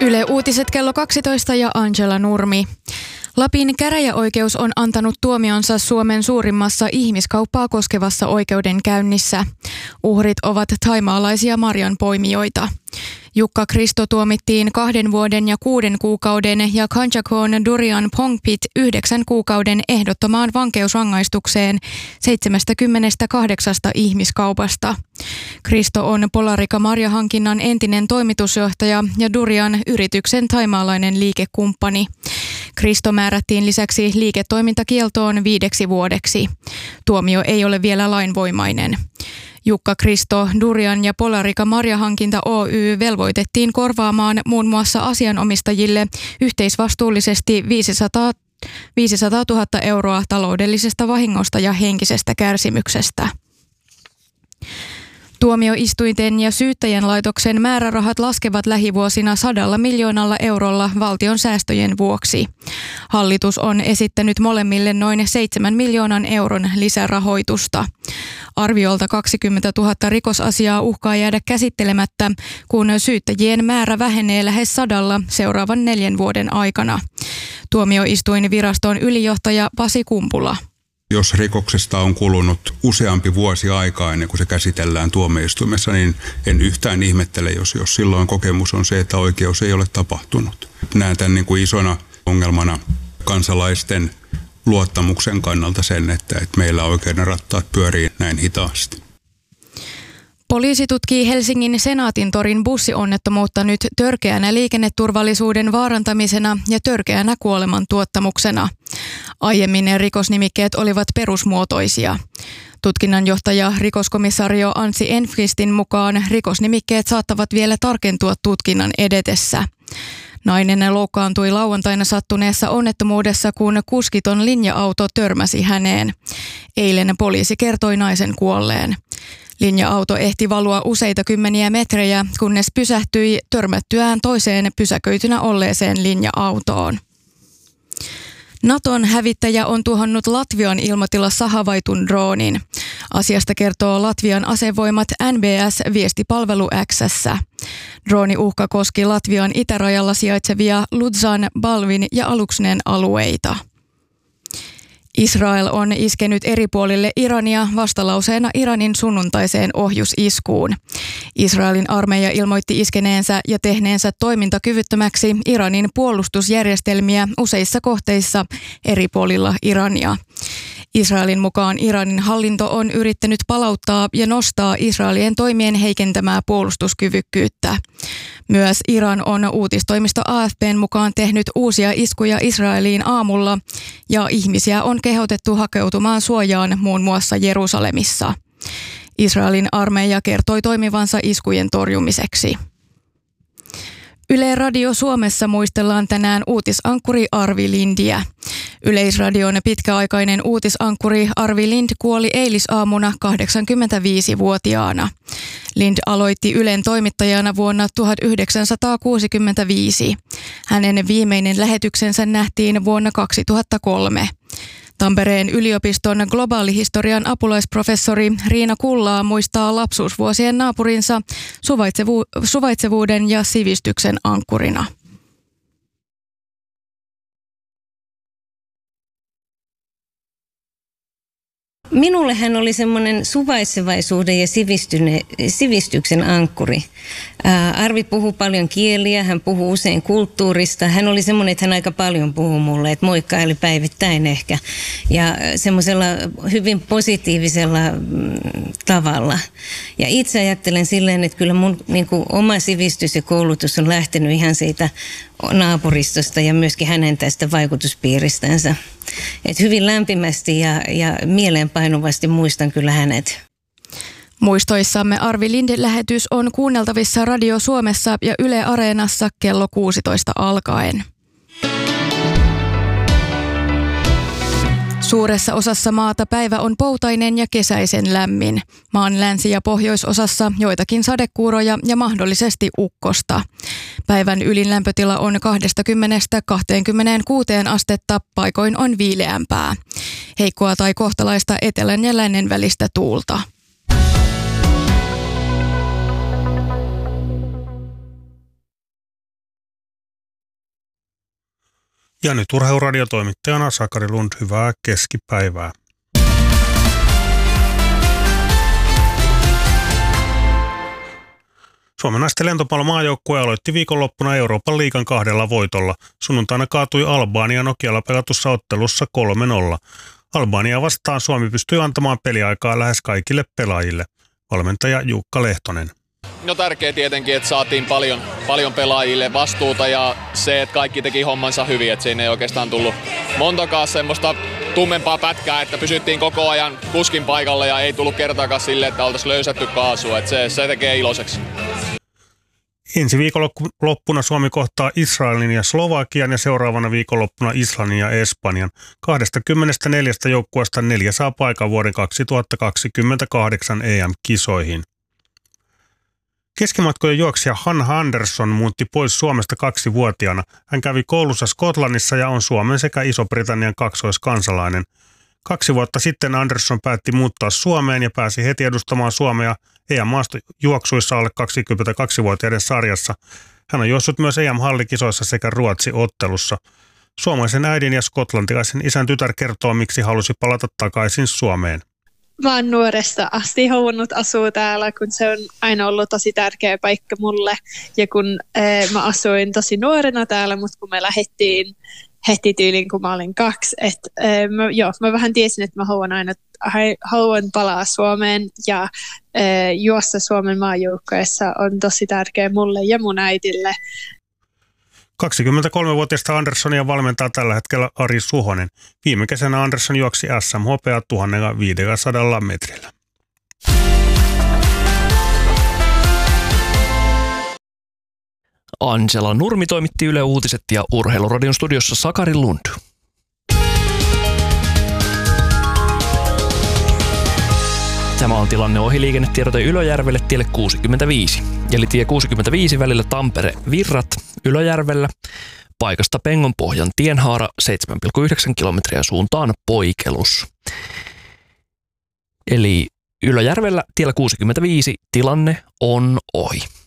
Yle Uutiset kello 12 ja Angela Nurmi. Lapin käräjäoikeus on antanut tuomionsa Suomen suurimmassa ihmiskauppaa koskevassa oikeudenkäynnissä. Uhrit ovat thaimaalaisia marjanpoimijoita. Jukka Kristo tuomittiin 2 vuoden ja 6 kuukauden ja Kanchakon Durian Pongpit 9 kuukauden ehdottomaan vankeusrangaistukseen 78 ihmiskaupasta. Kristo on Polarika marjahankinnan entinen toimitusjohtaja ja Durian yrityksen thaimaalainen liikekumppani. Kristo määrättiin lisäksi liiketoimintakieltoon 5 vuodeksi. Tuomio ei ole vielä lainvoimainen. Jukka Kristo, Durian ja Polarika marjahankinta Oy velvoitettiin korvaamaan muun muassa asianomistajille yhteisvastuullisesti 500 000 euroa taloudellisesta vahingosta ja henkisestä kärsimyksestä. Tuomioistuinten ja syyttäjän laitoksen määrärahat laskevat lähivuosina 100 miljoonalla eurolla valtion säästöjen vuoksi. Hallitus on esittänyt molemmille noin 7 miljoonan euron lisärahoitusta. Arviolta 20 000 rikosasiaa uhkaa jäädä käsittelemättä, kun syyttäjien määrä vähenee lähes 100 seuraavan 4 vuoden aikana. Tuomioistuinviraston ylijohtaja Pasi Kumpula. Jos rikoksesta on kulunut useampi vuosi aikaa ennen kuin se käsitellään tuomioistuimessa, niin en yhtään ihmettele, jos silloin kokemus on se, että oikeus ei ole tapahtunut. Näen tämän niin kuin isona ongelmana kansalaisten luottamuksen kannalta sen, että meillä oikeuden rattaat pyörii näin hitaasti. Poliisi tutkii Helsingin Senaatintorin bussionnettomuutta nyt törkeänä liikenneturvallisuuden vaarantamisena ja törkeänä kuolemantuottamuksena. Aiemmin rikosnimikkeet olivat perusmuotoisia. Tutkinnanjohtaja rikoskomissario Anssi Enqvistin mukaan rikosnimikkeet saattavat vielä tarkentua tutkinnan edetessä. Nainen loukkaantui lauantaina sattuneessa onnettomuudessa, kun kuskiton linja-auto törmäsi häneen. Eilen poliisi kertoi naisen kuolleen. Linja-auto ehti valua useita kymmeniä metrejä, kunnes pysähtyi törmättyään toiseen pysäköitynä olleeseen linja-autoon. Naton hävittäjä on tuhonnut Latvian ilmatilassa havaitun droonin. Asiasta kertoo Latvian asevoimat NBS-viestipalvelu X:ssä. Drooniuhka koski Latvian itärajalla sijaitsevia Ludzan, Balvin ja Aluksnen alueita. Israel on iskenyt eri puolille Irania vastalauseena Iranin sunnuntaiseen ohjusiskuun. Israelin armeija ilmoitti iskeneensä ja tehneensä toimintakyvyttömäksi Iranin puolustusjärjestelmiä useissa kohteissa eri puolilla Irania. Israelin mukaan Iranin hallinto on yrittänyt palauttaa ja nostaa Israelien toimien heikentämää puolustuskyvykkyyttä. Myös Iran on uutistoimisto AFP:n mukaan tehnyt uusia iskuja Israeliin aamulla ja ihmisiä on kehotettu hakeutumaan suojaan muun muassa Jerusalemissa. Israelin armeija kertoi toimivansa iskujen torjumiseksi. Yle Radio Suomessa muistellaan tänään uutisankkuri Arvi Lindiä. Yleisradion pitkäaikainen uutisankkuri Arvi Lind kuoli eilisaamuna 85-vuotiaana. Lind aloitti Ylen toimittajana vuonna 1965. Hänen viimeinen lähetyksensä nähtiin vuonna 2003. Tampereen yliopiston globaalihistorian apulaisprofessori Riina Kullaa muistaa lapsuusvuosien naapurinsa suvaitsevuuden ja sivistyksen ankkurina. Minulle hän oli semmoinen suvaitsevaisuuden ja sivistyksen ankkuri. Arvi puhuu paljon kieliä, hän puhuu usein kulttuurista. Hän oli semmoinen, että hän aika paljon puhuu mulle, että moikkaili päivittäin ehkä. Ja semmoisella hyvin positiivisella tavalla. Ja itse ajattelen silleen, että kyllä mun niin kuin oma sivistys ja koulutus on lähtenyt ihan siitä naapuristosta ja myöskin hänen tästä vaikutuspiiristänsä. Että hyvin lämpimästi ja mieleenpainuvasti muistan kyllä hänet. Muistoissamme Arvi Lindin lähetys on kuunneltavissa Radio Suomessa ja Yle Areenassa kello 16 alkaen. Suuressa osassa maata päivä on poutainen ja kesäisen lämmin. Maan länsi- ja pohjoisosassa joitakin sadekuuroja ja mahdollisesti ukkosta. Päivän ylin lämpötila on 20–26 astetta, paikoin on viileämpää. Heikkoa tai kohtalaista etelän ja lännen välistä tuulta. Ja nyt urheiluradiotoimittajana Sakari Lund, hyvää keskipäivää. Suomen naisten lentopallomaajoukkue aloitti viikonloppuna Euroopan liigan 2 voitolla. Sunnuntaina kaatui Albania Nokialla pelatussa ottelussa 3-0. Albania vastaan Suomi pystyi antamaan peliaikaa lähes kaikille pelaajille. Valmentaja Jukka Lehtonen. No tärkeää tietenkin, että saatiin paljon pelaajille vastuuta ja se, että kaikki teki hommansa hyvin. Että siinä ei oikeastaan tullut montakaan semmoista tummempaa pätkää, että pysyttiin koko ajan kuskin paikalla ja ei tullut kertaakaan sille, että oltaisiin löysätty kaasua. Että se tekee iloiseksi. Ensi viikonloppuna Suomi kohtaa Israelin ja Slovakian ja seuraavana viikonloppuna Islannin ja Espanjan. 24 joukkueesta 4 saa paikan vuoden 2028 EM-kisoihin. Keskimatkojen juoksija Hanna Andersson muutti pois Suomesta 2-vuotiaana. Hän kävi koulussa Skotlannissa ja on Suomen sekä Iso-Britannian kaksoiskansalainen. 2 vuotta sitten Andersson päätti muuttaa Suomeen ja pääsi heti edustamaan Suomea EM-maastojuoksuissa alle 22-vuotiaiden sarjassa. Hän on juossut myös EM-hallikisoissa sekä Ruotsi-ottelussa. Suomalaisen äidin ja skotlantilaisen isän tytär kertoo, miksi halusi palata takaisin Suomeen. Mä oon nuoresta asti halunnut asua täällä, kun se on aina ollut tosi tärkeä paikka mulle. Ja kun mä asuin tosi nuorena täällä, mutta kun me lähdettiin heti tyyliin, kun mä olin 2. Mä vähän tiesin, että mä haluan palaa Suomeen ja juossa Suomen maajoukkueessa on tosi tärkeä mulle ja mun äitille. 23-vuotiaista Anderssonia valmentaa tällä hetkellä Ari Suhonen. Viime kesänä Andersson juoksi SM-hopeaa 1500 metrillä. Angela Nurmi toimitti Yle Uutiset ja Urheiluradion studiossa Sakari Lund. Tämä on tilanne ohiliikennetiedote Ylöjärvelle tielle 65. Eli tie 65 välillä Tampere-Virrat Ylöjärvellä. Paikasta Pengonpohjan tienhaara 7,9 kilometriä suuntaan poikelus. Eli Ylöjärvellä tiellä 65 tilanne on ohi.